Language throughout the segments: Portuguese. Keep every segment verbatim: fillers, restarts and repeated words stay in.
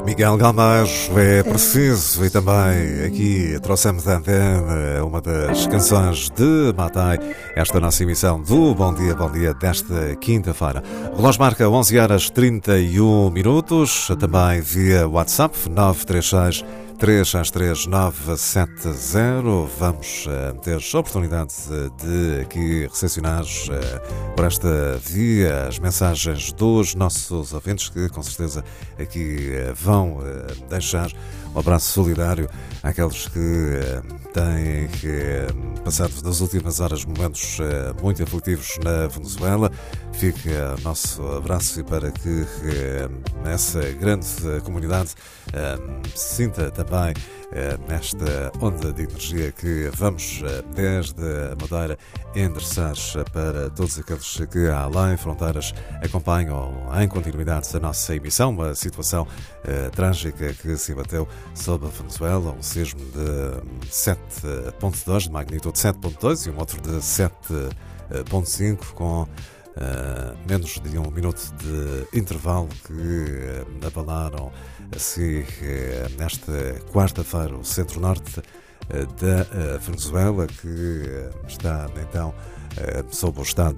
Miguel Galmares, é preciso, e também aqui trouxemos a antena uma das canções de Matai, esta nossa emissão do Bom Dia, Bom Dia desta quinta-feira. O relógio marca onze horas e trinta e um minutos, também via WhatsApp nove três seis, três seis três, nove sete zero. Vamos uh, ter a oportunidade de aqui recepcionar uh, por esta via as mensagens dos nossos ouvintes que com certeza aqui uh, vão uh, deixar um abraço solidário àqueles que uh, têm uh, passado nas últimas horas momentos uh, muito aflitivos na Venezuela. Fica o nosso abraço para que uh, essa grande uh, comunidade uh, sinta também uh, nesta onda de energia que vamos uh, desde a Madeira endereçar para todos aqueles que além fronteiras acompanham em continuidade a nossa emissão, uma situação uh, trágica que se bateu sobre a Venezuela, um sismo de sete ponto dois, de magnitude sete ponto dois e um outro de sete ponto cinco com Uh, menos de um minuto de intervalo que uh, abalaram assim uh, nesta quarta-feira o centro-norte uh, da uh, Venezuela, que uh, está então uh, sob o estado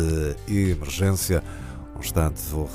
de emergência, um estado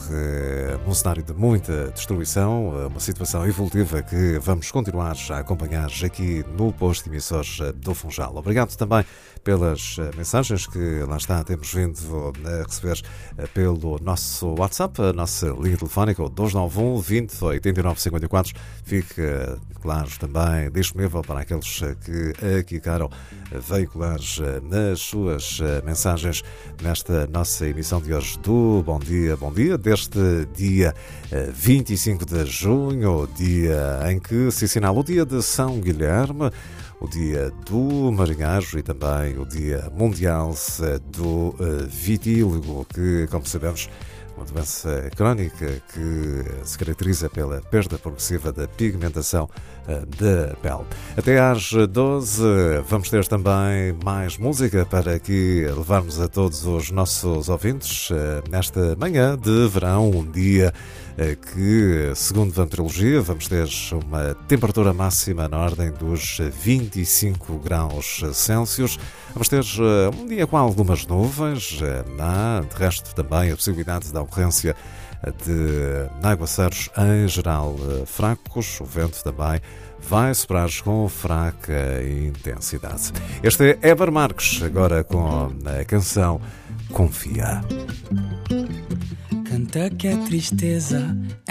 uh, num cenário de muita destruição, uh, uma situação evolutiva que vamos continuar a acompanhar aqui no posto de emissores uh, do Funchal. Obrigado também pelas mensagens que lá está, temos vindo a receber pelo nosso WhatsApp, a nossa linha telefónica, o dois nove um, vinte, oitenta e nove, cinquenta e quatro. Fica, claro, também disponível para aqueles que aqui queiram veicular nas suas mensagens nesta nossa emissão de hoje do Bom Dia, Bom Dia, deste dia vinte e cinco de junho, o dia em que se assinala o dia de São Guilherme, o dia do marinheiro e também o dia mundial do vitíligo, que, como sabemos, é uma doença crónica que se caracteriza pela perda progressiva da pigmentação da pele. Até às doze vamos ter também mais música para aqui levarmos a todos os nossos ouvintes nesta manhã de verão, um dia que, segundo a meteorologia, vamos ter uma temperatura máxima na ordem dos vinte e cinco graus Celsius. Vamos ter um dia com algumas nuvens, há, de resto, também a possibilidade da ocorrência de aguaceiros em geral fracos. O vento também vai soprar com fraca intensidade. Este é Eber Marques, agora com a canção Confia. Canta que a tristeza